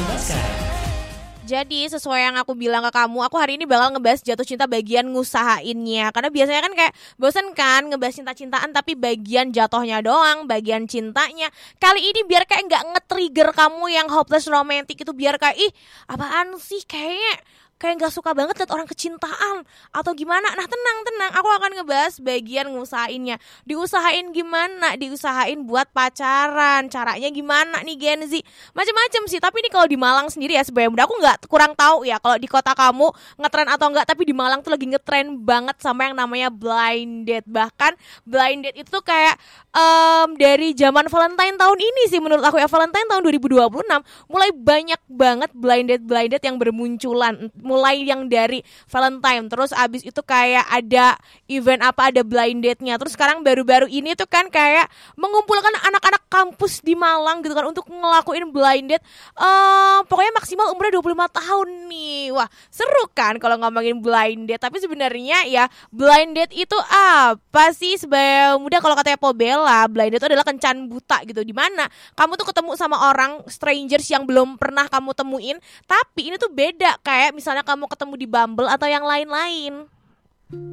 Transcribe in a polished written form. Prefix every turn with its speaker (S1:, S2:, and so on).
S1: Jadi sesuai yang aku bilang ke kamu, aku hari ini bakal ngebahas jatuh cinta bagian ngusahainnya. Karena biasanya kan kayak bosen kan ngebahas cinta-cintaan tapi bagian jatuhnya doang, bagian cintanya. Kali ini biar kayak gak nge-trigger kamu yang hopeless romantic itu, biar kayak apaan sih, kayak gak suka banget liat orang kecintaan atau gimana. Nah tenang, aku akan ngebahas bagian ngusahainnya. Diusahain gimana? Diusahain buat pacaran. Caranya gimana nih Gen Z? Macem-macem sih. Tapi ini kalau di Malang sendiri ya sebenarnya aku gak kurang tahu ya kalau di kota kamu ngetren atau enggak. Tapi di Malang tuh lagi ngetren banget sama yang namanya blind date. Bahkan blind date itu kayak dari zaman Valentine tahun ini sih menurut aku ya. Valentine tahun 2026 mulai banyak banget blind date yang bermunculan. Mulai yang dari Valentine, terus abis itu kayak ada event ada blind date-nya. Terus sekarang baru-baru ini tuh kan kayak mengumpulkan anak-anak kampus di Malang gitu kan untuk ngelakuin blind date. Pokoknya maksimal umurnya 25 tahun nih. Wah, seru kan kalau ngomongin blind date. Tapi sebenarnya ya blind date itu apa sih? Sebenarnya mudah kalau katanya Pobella, blind date itu adalah kencan buta gitu. Dimana kamu tuh ketemu sama orang strangers yang belum pernah kamu temuin. Tapi ini tuh beda kayak misalnya kamu ketemu di Bumble atau yang lain-lain.